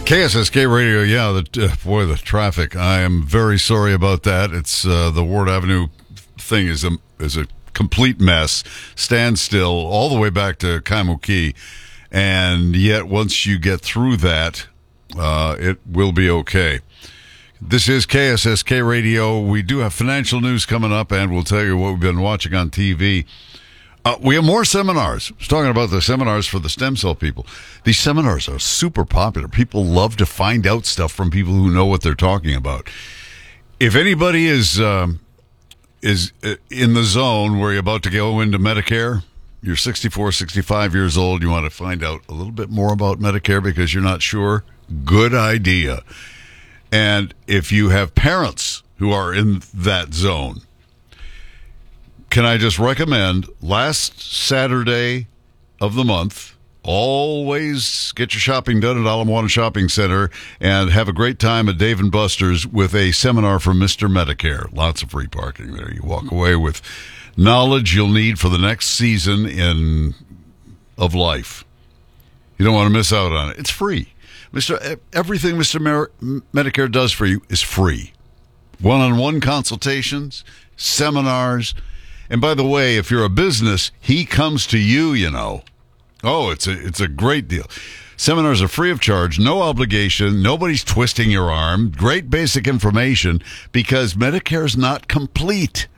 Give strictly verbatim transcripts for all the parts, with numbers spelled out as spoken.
K S S K Radio, yeah, the, uh, boy, the traffic. I am very sorry about that. It's uh, the Ward Avenue thing is a is a complete mess. Standstill all the way back to Kaimuki, and yet once you get through that, uh, it will be okay. This is K S S K Radio. We do have financial news coming up, and we'll tell you what we've been watching on T V. Uh, we have more seminars. I was talking about the seminars for the stem cell people. These seminars are super popular. People love to find out stuff from people who know what they're talking about. If anybody is um, is in the zone where you're about to go into Medicare, you're sixty-four, sixty-five years old, you want to find out a little bit more about Medicare because you're not sure, good idea. And if you have parents who are in that zone, can I just recommend last Saturday of the month, always get your shopping done at Ala Moana Shopping Center and have a great time at Dave and Buster's with a seminar from Mister Medicare. Lots of free parking there. You walk away with knowledge you'll need for the next season in of life. You don't want to miss out on it. It's free. Mister Everything Mister Mer- Medicare does for you is free. One-on-one consultations, seminars. And by the way, if you're a business, he comes to you, you know. Oh, it's a it's a great deal. Seminars are free of charge, no obligation, nobody's twisting your arm. Great basic information because Medicare's not complete.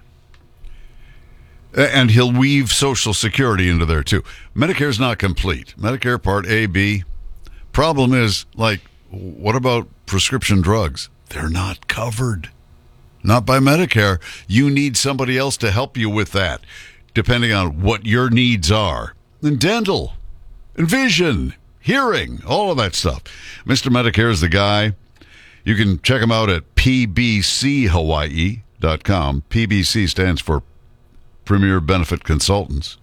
And he'll weave Social Security into there, too. Medicare's not complete. Medicare Part A, B. Problem is, like, what about prescription drugs? They're not covered. Not by Medicare. You need somebody else to help you with that, depending on what your needs are. And dental, and vision, hearing, all of that stuff. Mister Medicare is the guy. You can check him out at P B C Hawaii dot com. P B C stands for Premier Benefit Consultants.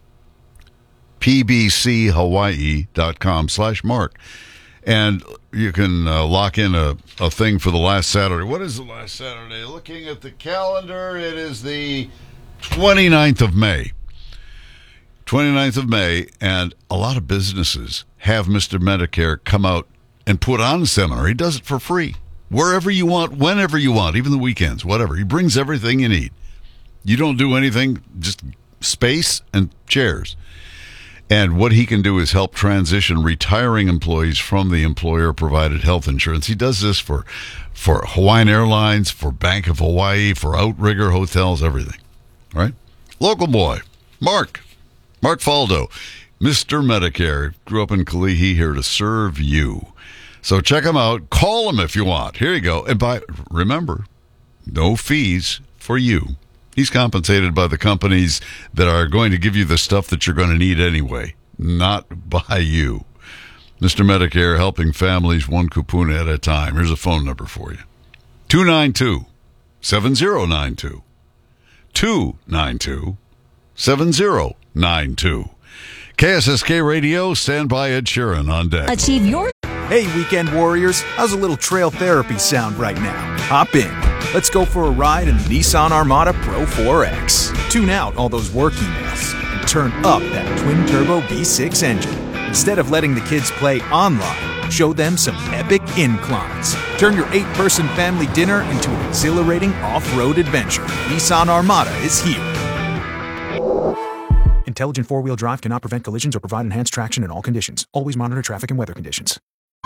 P B C Hawaii dot com slash Mark. And you can uh, lock in a, a thing for the last Saturday. What is the last Saturday? Looking at the calendar, it is the twenty-ninth of May. twenty-ninth of May, and a lot of businesses have Mister Medicare come out and put on a seminar. He does it for free. Wherever you want, whenever you want, even the weekends, whatever. He brings everything you need. You don't do anything, just space and chairs. And what he can do is help transition retiring employees from the employer-provided health insurance. He does this for for Hawaiian Airlines, for Bank of Hawaii, for Outrigger Hotels, everything. All right? Local boy, Mark. Mark Faldo, Mister Medicare. Grew up in Kalihi, here to serve you. So check him out. Call him if you want. Here you go. And by remember, no fees for you. He's compensated by the companies that are going to give you the stuff that you're going to need anyway, not by you. Mister Medicare, helping families one kupuna at a time. Here's a phone number for you. two nine two, seven zero nine two. two nine two, seven zero nine two. K S S K Radio, stand by Ed Sheeran on deck. Achieve your... Hey, weekend warriors, how's a little trail therapy sound right now? Hop in. Let's go for a ride in the Nissan Armada Pro four X. Tune out all those work emails and turn up that twin-turbo V six engine. Instead of letting the kids play online, show them some epic inclines. Turn your eight-person family dinner into an exhilarating off-road adventure. Nissan Armada is here. Intelligent four-wheel drive cannot prevent collisions or provide enhanced traction in all conditions. Always monitor traffic and weather conditions.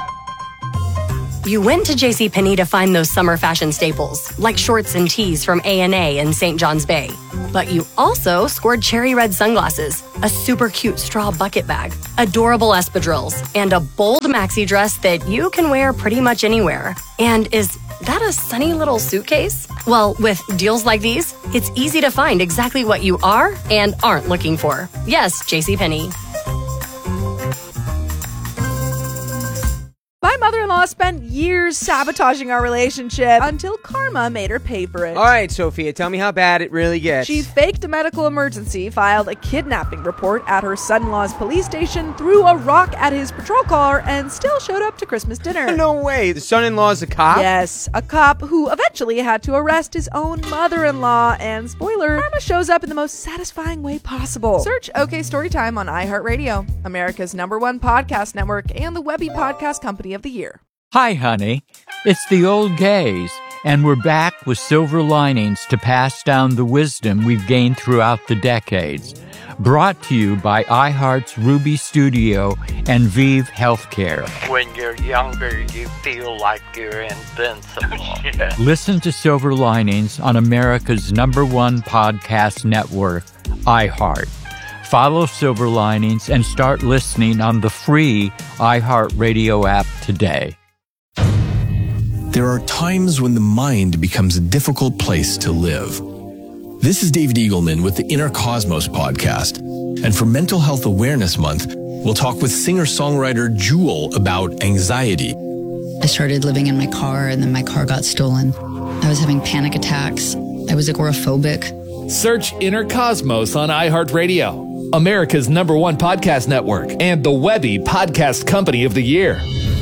You went to JCPenney to find those summer fashion staples, like shorts and tees from A and A in Saint John's Bay. But you also scored cherry red sunglasses, a super cute straw bucket bag, adorable espadrilles, and a bold maxi dress that you can wear pretty much anywhere. And is that a sunny little suitcase? Well, with deals like these, it's easy to find exactly what you are and aren't looking for. Yes, JCPenney. My mother-in-law son-in-law spent years sabotaging our relationship until karma made her pay for it. All right, Sophia, tell me how bad it really gets. She faked a medical emergency, filed a kidnapping report at her son-in-law's police station, threw a rock at his patrol car, and still showed up to Christmas dinner. No way. The son-in-law's a cop? Yes, a cop who eventually had to arrest his own mother-in-law. And spoiler, karma shows up in the most satisfying way possible. Search OK Storytime on iHeartRadio, America's number one podcast network and the Webby Podcast Company of the Year. Hi, honey. It's the old gays, and we're back with silver linings to pass down the wisdom we've gained throughout the decades. Brought to you by iHeart's Ruby Studio and Vive Healthcare. When you're younger, you feel like you're invincible. Yeah. Listen to Silver Linings on America's number one podcast network, iHeart. Follow Silver Linings and start listening on the free iHeartRadio app today. There are times when the mind becomes a difficult place to live. This is David Eagleman with the Inner Cosmos podcast. And for Mental Health Awareness Month, we'll talk with singer-songwriter Jewel about anxiety. I started living in my car, and then my car got stolen. I was having panic attacks. I was agoraphobic. Search Inner Cosmos on iHeartRadio, America's number one podcast network, and the Webby Podcast Company of the Year.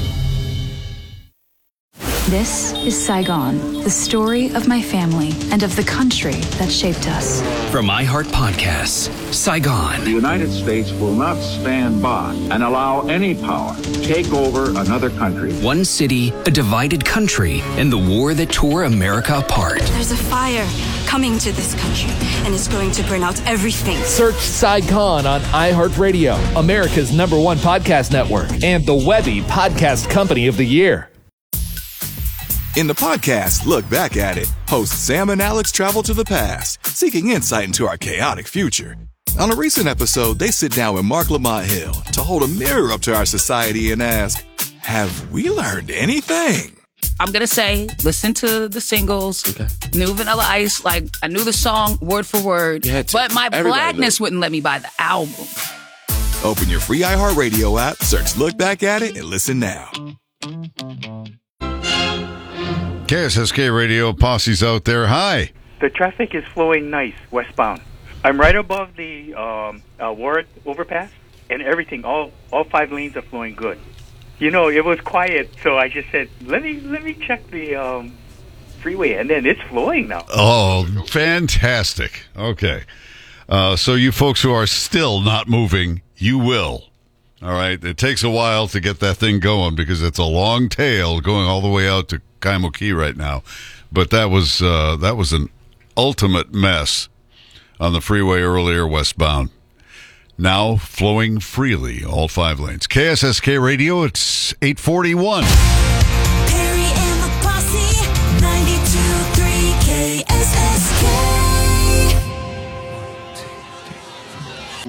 This is Saigon, the story of my family and of the country that shaped us. From iHeart Podcasts, Saigon. The United States will not stand by and allow any power to take over another country. One city, a divided country, and the war that tore America apart. There's a fire coming to this country, and it's going to burn out everything. Search Saigon on iHeartRadio, America's number one podcast network, and the Webby Podcast Company of the Year. In the podcast, Look Back at It, hosts Sam and Alex travel to the past, seeking insight into our chaotic future. On a recent episode, they sit down with Mark Lamont Hill to hold a mirror up to our society and ask, have we learned anything? I'm going to say, listen to the singles, okay. New Vanilla Ice, like, I knew the song word for word, but my blackness knew. Wouldn't let me buy the album. Open your free iHeartRadio app, search Look Back at It, and listen now. K S S K Radio, posse's out there. Hi. The traffic is flowing nice, westbound. I'm right above the um, uh, Ward overpass, and everything, all all five lanes are flowing good. You know, it was quiet, so I just said, let me let me check the um, freeway, and then it's flowing now. Oh, fantastic. Okay. Uh, so you folks who are still not moving, you will. All right? It takes a while to get that thing going because it's a long tail going all the way out to Kaimo Key right now. But that was uh, that was an ultimate mess on the freeway earlier westbound. Now flowing freely, all five lanes. K S S K Radio, it's eight forty-one.